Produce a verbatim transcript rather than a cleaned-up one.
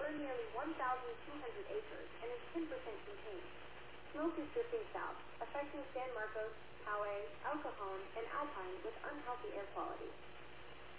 cover nearly one thousand two hundred acres and is ten percent contained. Smoke is drifting south, affecting San Marcos, Poway, El Cajon, and Alpine with unhealthy air quality.